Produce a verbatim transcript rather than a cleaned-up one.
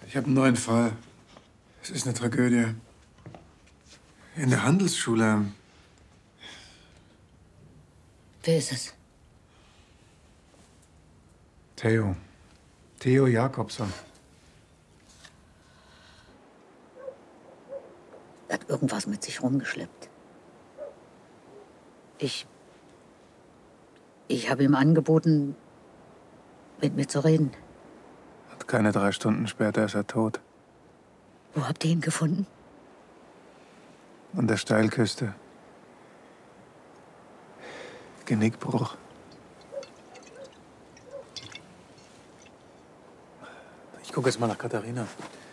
Ich habe einen neuen Fall. Es ist eine Tragödie. In der Handelsschule. Wer ist es? Theo. Theo Jakobson. Er hat irgendwas mit sich rumgeschleppt. Ich. Ich habe ihm angeboten, mit mir zu reden. Und keine drei Stunden später ist er tot. Wo habt ihr ihn gefunden? An der Steilküste. Genickbruch. Ich gucke jetzt mal nach Katharina.